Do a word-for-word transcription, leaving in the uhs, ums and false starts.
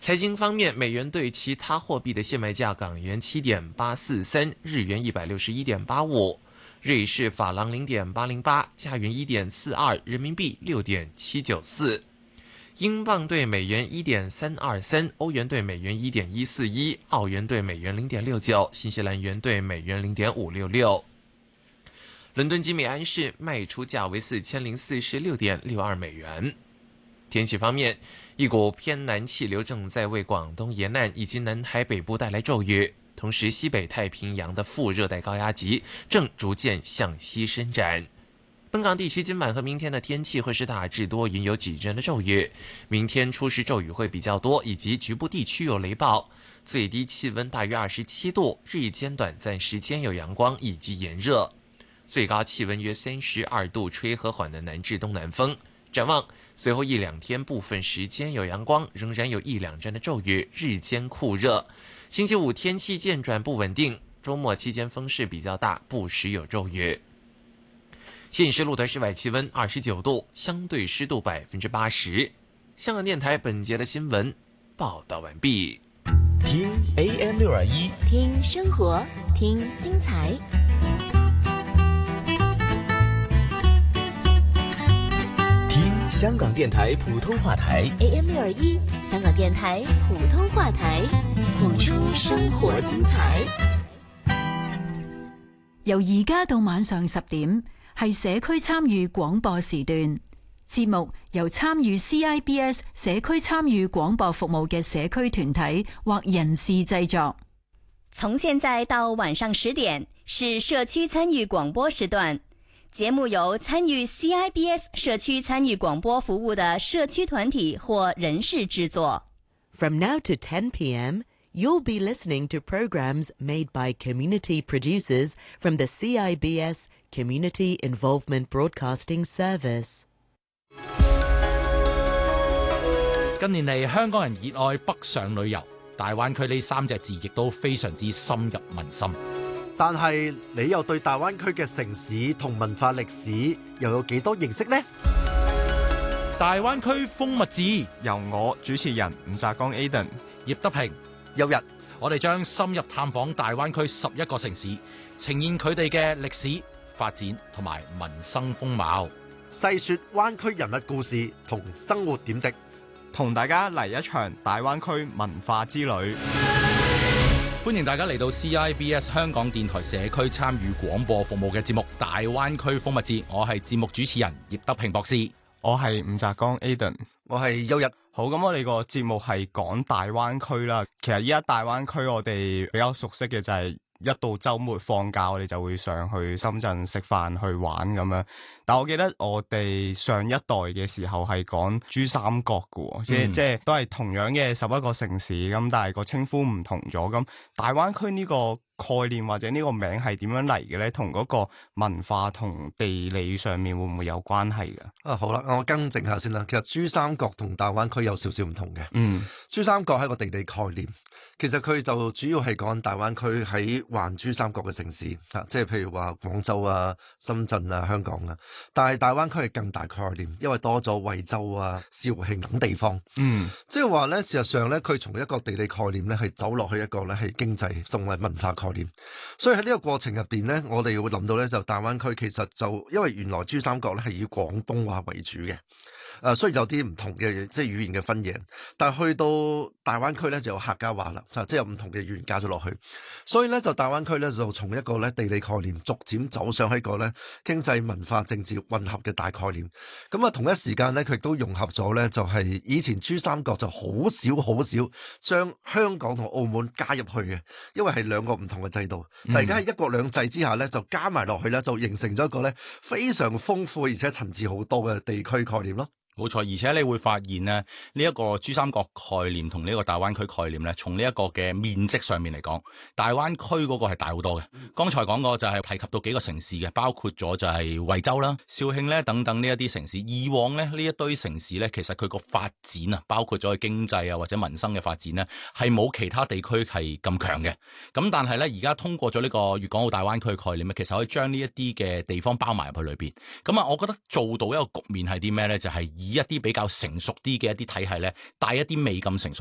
财经方面，美元对其他货币的现卖价：港元七点八四三，日元一百六十一点八五，瑞士法郎零点八零八，加元一点四二，人民币六点七九四，英镑对美元一点三二三，欧元对美元一点一四一，澳元对美元零点六九，新西兰元对美元零点五六六。伦敦金每安士卖出价为四千零四十六点六二美元。天气方面，一股偏南气流正在为广东沿岸以及南海北部带来骤雨，同时西北太平洋的副热带高压脊正逐渐向西伸展。本港地区今晚和明天的天气会是大致多云，有几阵的骤雨。明天初时骤雨会比较多，以及局部地区有雷暴。最低气温大约二十七度，日间短暂时间有阳光以及炎热，最高气温约三十二度，吹和缓的南至东南风。展望随后一两天部分时间有阳光，仍然有一两阵的骤雨，日间酷热。星期五天气渐转不稳定，周末期间风势比较大，不时有骤雨。现时路的室外气温二十九度，相对湿度百分之八十。香港电台本节的新闻报道完毕。 听 A M 六二一， 听生活，听精彩。 香港电台普通話台 A M 六二一，香港電台普通話台，譜出生活精彩。 由而家到晚上十點，係社區參與廣播時段。節目由參與 C I B S 社區參與廣播服務嘅社區團體或人士製作。 從現在到晚上十點，是社區參與廣播時段。節目由參與 C I B S 社區參與廣播服務的社區團體或人士製作。 From now to ten p.m., you'll be listening to programs made by community producers from the C I B S Community Involvement Broadcasting Service. 近年嚟，香港人熱愛北上旅遊，大灣區呢三隻字亦都非常之深入民心。 但係你又對大灣區嘅城市同文化歷史又有幾多認識呢？ 大灣區風物誌由我主持人吳澤剛 Aden、 葉德平、 有日， 我哋將深入探訪大灣區十一個城市，呈現佢哋嘅歷史發展同埋民生風貌， 細說灣區人物故事同生活點滴， 同大家嚟一場大灣區文化之旅。 歡迎大家嚟到 C I B S 香港電台社區參與廣播服務嘅節目《大灣區風物誌》，我係節目主持人葉德平博士， 我係吳澤剛 Aden， 我係邱日。 好，咁我哋個節目係講大灣區啦。其實依家大灣區我哋比較熟悉嘅就係一到週末放假，我哋就會上去深圳食飯去玩咁樣。但我記得我哋上一代嘅時候係講珠三角嘅，即係、嗯、即係都係同樣嘅十一個城市咁，但係個稱呼唔同咗。咁大灣區呢個概念或者呢個名係點樣嚟嘅咧？同嗰個文化同地理上面會唔會有關係嘅？ 啊，好啦，我更正下先啦。其實珠三角同大灣區有少少唔同嘅。 嗯， 珠三角係一個地理概念，其實佢就主要係講大灣區喺環珠三角嘅城市啊，即係譬如話廣州啊、深圳啊、香港啊。但係大灣區係更大概念，因為多咗惠州啊、肇慶等地方。 嗯， 即係話咧，事實上咧，佢從一個地理概念咧，係走落去一個咧係經濟甚至文化概念。所以喺呢個過程入邊咧，我哋會諗到咧，就大灣區其實就因為原來珠三角咧係以廣東話為主嘅。誒，雖然有啲唔同嘅即係語言嘅分野，但係去到大灣區咧就有客家話啦，即係有唔同嘅語言加咗落去，所以咧就大灣區咧就從一個咧地理概念逐漸走上一個咧經濟文化政治混合嘅大概念。咁啊同一時間咧佢亦都融合咗咧就係以前珠三角就好少好少將香港同澳門加入去嘅，因為係兩個唔同嘅制度。但而家喺一國兩制之下咧就加埋落去咧就形成咗一個咧非常豐富而且層次好多嘅地區概念咯。 冇錯，而且你會發現呢，呢一個珠三角概念同呢個大灣區概念咧，從呢一個嘅面積上面嚟講，大灣區嗰個係大好多嘅。剛才講過就係提及到幾個城市嘅，包括咗就係惠州啦、肇慶咧等等呢一啲城市。以往咧呢一堆城市咧，其實佢個發展啊，包括咗佢經濟啊或者民生嘅發展咧，係冇其他地區係咁強嘅。咁但係咧，而家通過咗呢個粵港澳大灣區概念咧，其實可以將呢一啲嘅地方包埋入去裏邊。咁啊，我覺得做到一個局面係啲咩咧？就係、是以一啲比較成熟啲嘅一啲體系咧，帶一啲未咁成熟